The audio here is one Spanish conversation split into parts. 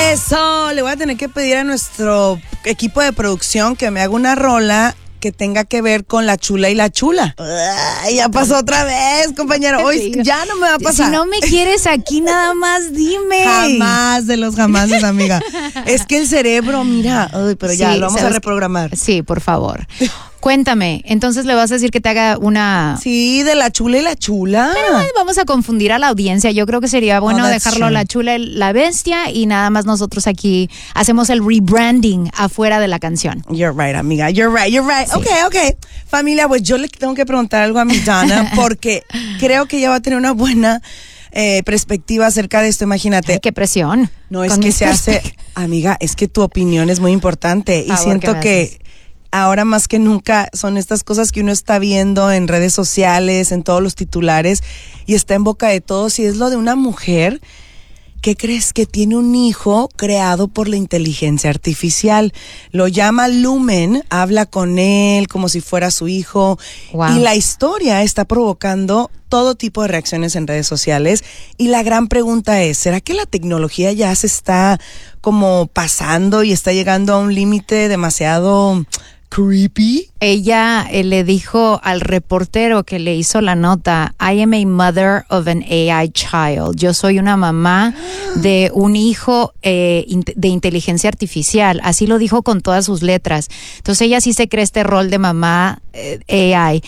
Eso, le voy a tener que pedir a nuestro equipo de producción que me haga una rola que tenga que ver con la chula y la chula. Ya pasó otra vez, compañero. Hoy ya no me va a pasar. Si no me quieres aquí, nada más dime. Jamás de los jamases, amiga. Es que el cerebro, mira, pero ya lo vamos a reprogramar. Sí, por favor. Cuéntame, entonces le vas a decir que te haga una... Sí, de la chula y la chula. Pero vamos a confundir a la audiencia. Yo creo que sería bueno dejarlo la chula y la bestia y nada más nosotros aquí hacemos el rebranding afuera de la canción. You're right, amiga. You're right. Sí. Okay. Familia, pues yo le tengo que preguntar algo a mi Dana porque creo que ella va a tener una buena perspectiva acerca de esto. Imagínate. Ay, qué presión. No, es que se hace... Amiga, es que tu opinión es muy importante y siento que... Ahora más que nunca son estas cosas que uno está viendo en redes sociales, en todos los titulares y está en boca de todos y es lo de una mujer que crees que tiene un hijo creado por la inteligencia artificial. Lo llama Lumen, habla con él como si fuera su hijo. Wow. Y la historia está provocando todo tipo de reacciones en redes sociales y la gran pregunta es, ¿será que la tecnología ya se está como pasando y está llegando a un límite demasiado creepy? Ella le dijo al reportero que le hizo la nota, I am a mother of an AI child. Yo soy una mamá de un hijo de inteligencia artificial. Así lo dijo con todas sus letras. Entonces ella sí se cree este rol de mamá AI.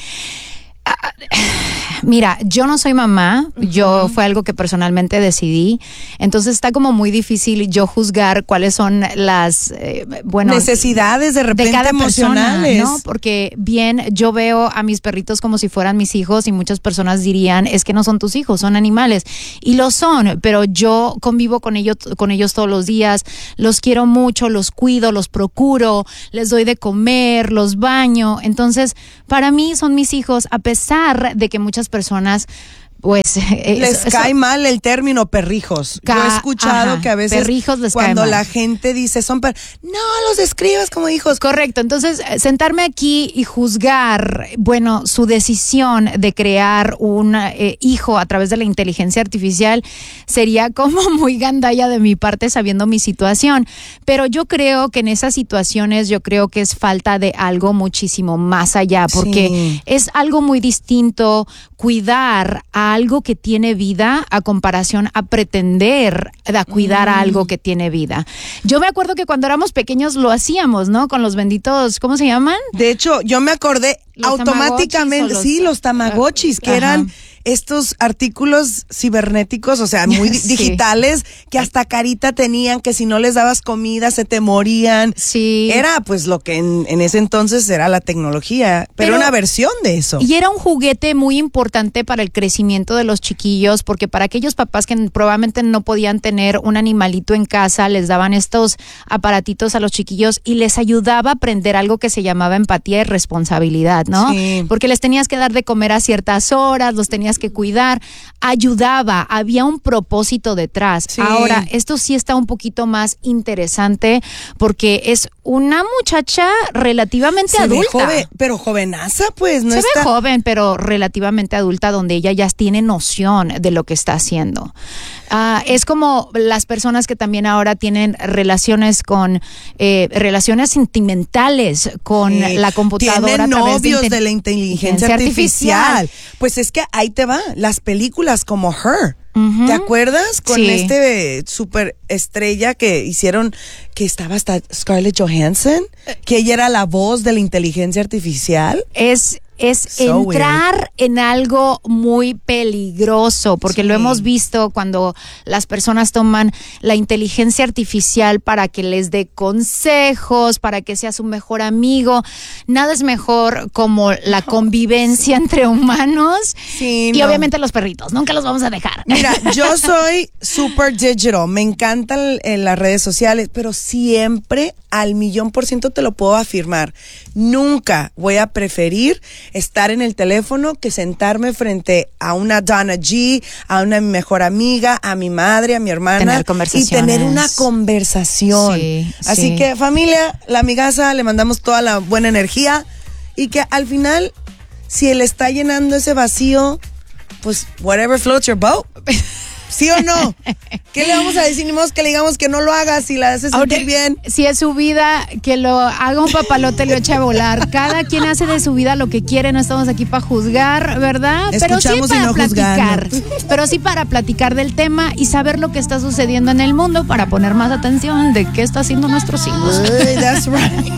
Mira, yo no soy mamá, fue algo que personalmente decidí, entonces está como muy difícil yo juzgar cuáles son las necesidades de repente de cada emocionales, persona, ¿no? Porque bien, yo veo a mis perritos como si fueran mis hijos y muchas personas dirían, es que no son tus hijos, son animales, y lo son, pero yo convivo con ellos todos los días, los quiero mucho, los cuido, los procuro, les doy de comer, los baño, entonces para mí son mis hijos, a pesar de que muchas personas pues les cae mal el término perrijos. Yo he escuchado que a veces perrijos les cuando cae mal. La gente dice no los describas como hijos. Correcto, entonces sentarme aquí y juzgar, bueno, su decisión de crear un hijo a través de la inteligencia artificial sería como muy gandalla de mi parte sabiendo mi situación, pero yo creo que en esas situaciones yo creo que es falta de algo muchísimo más allá, porque es algo muy distinto cuidar a algo que tiene vida a comparación a pretender a cuidar a algo que tiene vida. Yo me acuerdo que cuando éramos pequeños lo hacíamos, ¿no? Con los benditos, ¿cómo se llaman? De hecho, yo me acordé automáticamente, los tamagotchis, que eran estos artículos cibernéticos, o sea, muy digitales, que hasta carita tenían, que si no les dabas comida se te morían. Sí. Era pues lo que en ese entonces era la tecnología, pero una versión de eso. Y era un juguete muy importante para el crecimiento de los chiquillos, porque para aquellos papás que probablemente no podían tener un animalito en casa, les daban estos aparatitos a los chiquillos y les ayudaba a aprender algo que se llamaba empatía y responsabilidad, ¿no? Sí. Porque les tenías que dar de comer a ciertas horas, los tenías que cuidar, ayudaba, había un propósito detrás. Sí. Ahora, esto sí está un poquito más interesante porque es una muchacha relativamente adulta. Pero jovenaza, pues. No se está... ve joven, pero relativamente adulta, donde ella ya tiene noción de lo que está haciendo. Es como las personas que también ahora tienen relaciones sentimentales con la computadora. Tienen novios de la inteligencia artificial. Pues es que ahí te va, las películas como Her. Uh-huh. ¿Te acuerdas? Con este super estrella que hicieron, que estaba hasta Scarlett Johansson, que ella era la voz de la inteligencia artificial. Es entrar en algo muy peligroso, porque lo hemos visto cuando las personas toman la inteligencia artificial para que les dé consejos, para que sea su mejor amigo. Nada es mejor como la convivencia entre humanos y obviamente los perritos, nunca los vamos a dejar. Mira, yo soy super digital, me encantan las redes sociales, pero siempre al 1,000,000% te lo puedo afirmar. Nunca voy a preferir estar en el teléfono que sentarme frente a una Donna G, a una mi mejor amiga, a mi madre, a mi hermana y tener una conversación. Así que familia, la amigaza, le mandamos toda la buena energía y que al final, si él está llenando ese vacío, pues whatever floats your boat. ¿Sí o no? ¿Qué le vamos a decir? Ni modo que le digamos que no lo haga si la hace sentir bien. Si es su vida, que lo haga un papalote y lo eche a volar. Cada quien hace de su vida lo que quiere, no estamos aquí para juzgar, ¿verdad? Escuchamos pero sí para platicar. Juzgando. Pero sí para platicar del tema y saber lo que está sucediendo en el mundo para poner más atención de qué está haciendo nuestros hijos. That's right.